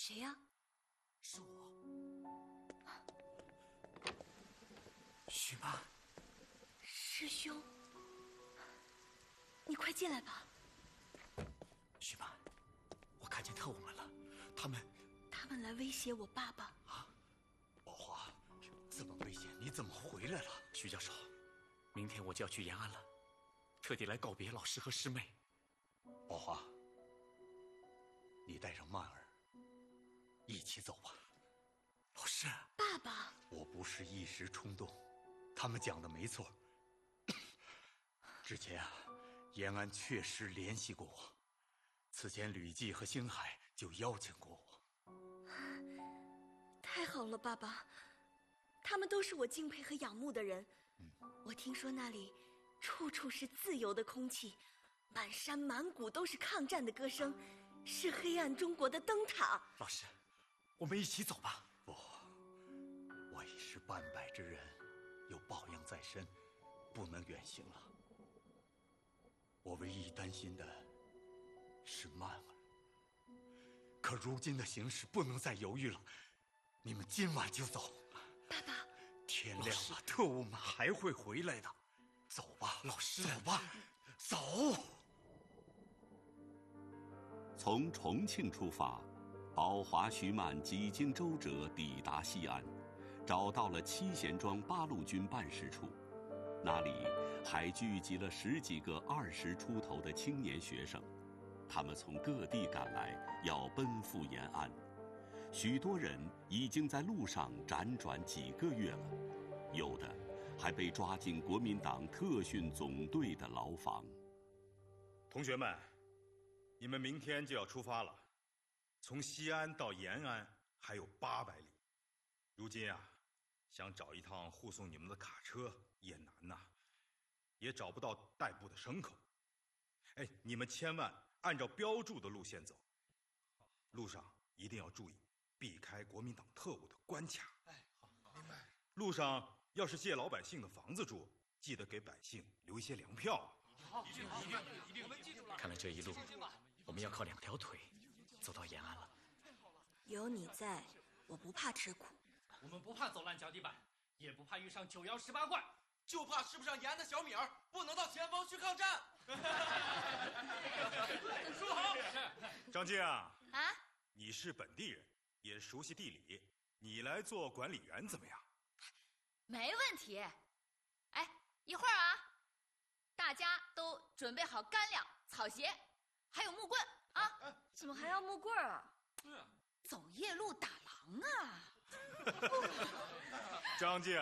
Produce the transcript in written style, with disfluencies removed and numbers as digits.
谁呀？ 是我，许曼。 师兄，你快进来吧。 许曼，我看见特务们了，他们来威胁我爸爸。 啊，宝华，这么危险，你怎么回来了？徐教授，明天我就要去延安了，特地来告别老师和师妹。宝华，你带上曼儿一起走吧。老师， 爸爸， 我不是一时冲动，他们讲的没错。之前延安确实联系过我，此前吕季和星海就邀请过我。 太好了，爸爸，他们都是我敬佩和仰慕的人。我听说那里处处是自由的空气，满山满谷都是抗战的歌声，是黑暗中国的灯塔。 老师，我们一起走吧。不，我已是半百之人，有抱恙在身，不能远行了。我唯一担心的是曼儿，可如今的形势不能再犹豫了，你们今晚就走。 爸爸， 天亮了，特务们还会回来的。走吧，老师，走吧，走。 从重庆出发，宝华、徐曼几经周折抵达西安，找到了七贤庄八路军办事处。那里还聚集了10几个20出头的青年学生，他们从各地赶来，要奔赴延安。许多人已经在路上辗转几个月了，有的还被抓进国民党特训总队的牢房。 同学们，你们明天就要出发了，从西安到延安还有800里。如今想找一趟护送你们的卡车也难呐，也找不到代步的牲口。你们千万按照标注的路线走，路上一定要注意避开国民党特务的关卡。 好，明白。 路上要是借老百姓的房子住，记得给百姓留一些粮票。 好，一定，我们记住了。 看来这一路我们要靠2条腿走到延安了。 有你在，我不怕吃苦。 我们不怕走烂脚底板，也不怕遇上9妖18怪，就怕吃不上延安的小米儿，不能到前方去抗战。说好。 张静你是本地人，也熟悉地理，你来做管理员怎么样？ 没问题。一会儿大家都准备好干粮、草鞋，还有木棍啊！ 怎么还要木棍啊？ 走夜路打狼啊！ 张静